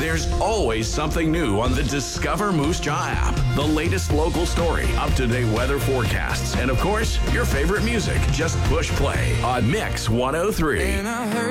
There's always something new on the Discover Moose Jaw app. The latest local story, up-to-date weather forecasts, and of course, your favorite music. Just push play on Mix 103.